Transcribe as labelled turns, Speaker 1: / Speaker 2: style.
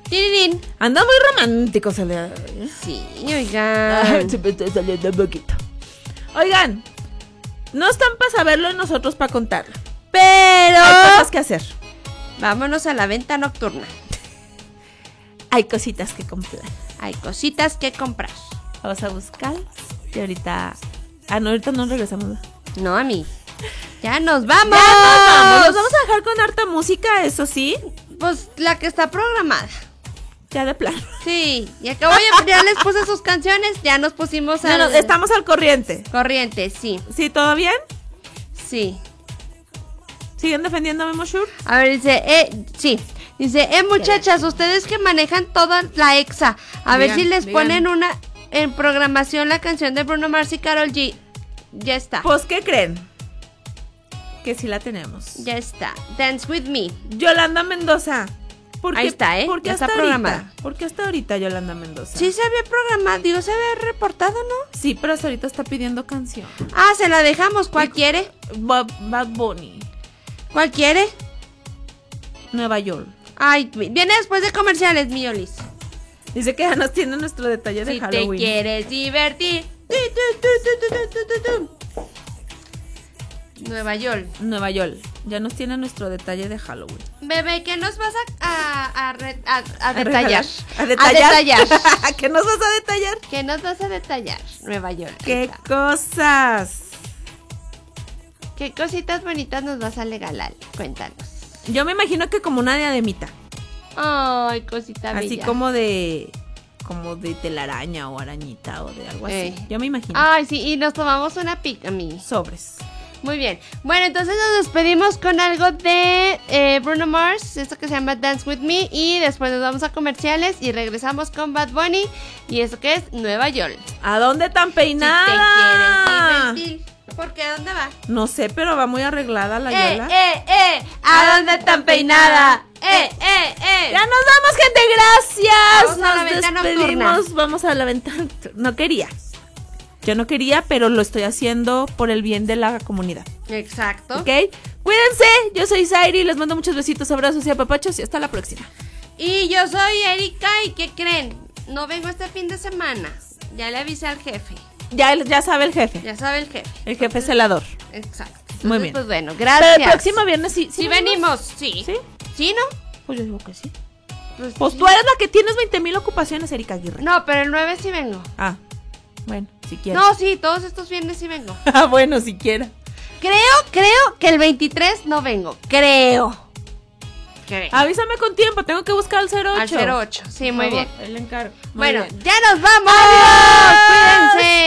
Speaker 1: ¡Tirirín!
Speaker 2: Anda muy romántico, se le...
Speaker 1: Sí, oigan.
Speaker 2: Se me está saliendo un poquito. Oigan, no están para saberlo y nosotros para contarlo.
Speaker 1: Pero
Speaker 2: Hay cosas que hacer.
Speaker 1: vámonos a la venta nocturna.
Speaker 2: Hay cositas que comprar.
Speaker 1: Hay cositas que comprar.
Speaker 2: Vamos a buscar. Y ahorita... Ah, no, ahorita no regresamos. ¿No?
Speaker 1: No, a mí. ¡Ya nos vamos!
Speaker 2: Nos vamos a dejar con harta música, eso sí.
Speaker 1: Pues la que está programada.
Speaker 2: Ya de plano.
Speaker 1: Sí, y acabo ya les puse sus canciones, ya nos pusimos
Speaker 2: No, no, estamos al corriente.
Speaker 1: corriente, sí,
Speaker 2: ¿Sí, todo bien?
Speaker 1: sí.
Speaker 2: ¿Siguen defendiendo a Memo Shure?
Speaker 1: A ver, sí. Dice, muchachas, ustedes que manejan toda la EXA, a ver si les ponen una en programación la canción de Bruno Mars y Karol G. Ya está.
Speaker 2: Pues, ¿qué creen? Que sí la tenemos.
Speaker 1: Ya está. Dance with me.
Speaker 2: Yolanda Mendoza.
Speaker 1: Ahí está, ¿eh?
Speaker 2: ¿Por qué
Speaker 1: Ya
Speaker 2: hasta
Speaker 1: está programada.
Speaker 2: ahorita? ¿Por qué hasta ahorita Yolanda Mendoza?
Speaker 1: Sí se había programado, digo, se había reportado, ¿no?
Speaker 2: Sí, pero hasta ahorita está pidiendo canción.
Speaker 1: Ah, se la dejamos. ¿Cuál quiere?
Speaker 2: Bad Bunny.
Speaker 1: ¿Cuál quiere?
Speaker 2: Nueva York.
Speaker 1: Ay, viene después de comerciales, mi Yolis.
Speaker 2: Dice que ya nos tiene nuestro detalle de
Speaker 1: Si
Speaker 2: Halloween.
Speaker 1: te quieres divertir. Nueva York.
Speaker 2: Nueva York. Ya nos tiene nuestro detalle de Halloween.
Speaker 1: Bebé, ¿qué nos vas a
Speaker 2: ¿A
Speaker 1: detallar?
Speaker 2: ¿A detallar?
Speaker 1: A detallar.
Speaker 2: ¿Qué nos vas a detallar?
Speaker 1: ¿Qué nos vas a detallar? Nueva York. Ahí
Speaker 2: ¿Qué
Speaker 1: está.
Speaker 2: cosas?
Speaker 1: ¿Qué cositas bonitas nos vas a regalar? Cuéntanos.
Speaker 2: Yo me imagino que como una diademita.
Speaker 1: Ay, cosita bella.
Speaker 2: Así como de telaraña o arañita o de algo así. Yo me imagino.
Speaker 1: Ay, sí, y nos tomamos una pica, mi.
Speaker 2: Sobres.
Speaker 1: Muy bien. Bueno, entonces nos despedimos con algo de Bruno Mars, esto que se llama Dance With Me, y después nos vamos a comerciales y regresamos con Bad Bunny, y eso que es Nueva York.
Speaker 2: ¿A dónde tan
Speaker 1: Si
Speaker 2: peinada?
Speaker 1: te quieres divertir. ¿Por qué? ¿A dónde va?
Speaker 2: No sé, pero va muy arreglada la Yola.
Speaker 1: ¿A dónde tan peinada?
Speaker 2: Ya nos vamos, gente, gracias.
Speaker 1: Vamos a la
Speaker 2: Nos
Speaker 1: ventana
Speaker 2: despedimos.
Speaker 1: nocturna.
Speaker 2: Vamos a la ventana. No quería. Yo no quería, pero lo estoy haciendo por el bien de la comunidad.
Speaker 1: Exacto.
Speaker 2: ¿Ok? Cuídense. Yo soy Zairi. Les mando muchos besitos, abrazos y apapachos. Y hasta la próxima.
Speaker 1: Y yo soy Erika, ¿y qué creen? No vengo este fin de semana. Ya le avisé al jefe.
Speaker 2: Ya sabe el jefe.
Speaker 1: Ya sabe el jefe.
Speaker 2: El jefe celador.
Speaker 1: Exacto.
Speaker 2: Muy
Speaker 1: Entonces,
Speaker 2: bien.
Speaker 1: Pues bueno,
Speaker 2: Pero
Speaker 1: gracias.
Speaker 2: el próximo viernes sí.
Speaker 1: Sí venimos, sí.
Speaker 2: ¿Sí?
Speaker 1: ¿Sí, no?
Speaker 2: Pues yo digo que sí.
Speaker 1: Pues
Speaker 2: Pues
Speaker 1: sí.
Speaker 2: tú eres la que tienes 20,000 ocupaciones, Erika Aguirre.
Speaker 1: No, pero el 9 sí vengo.
Speaker 2: Ah, bueno, si quieres.
Speaker 1: No, sí, todos estos viernes sí vengo.
Speaker 2: Ah, bueno, si quieres.
Speaker 1: Creo que el 23 no vengo. Creo.
Speaker 2: Avísame con tiempo, tengo que buscar al 08.
Speaker 1: Al 08, sí, muy bien.
Speaker 2: El encargo. Muy
Speaker 1: Bueno,
Speaker 2: bien.
Speaker 1: ya nos vamos.
Speaker 2: ¡Adiós!
Speaker 1: Cuídense.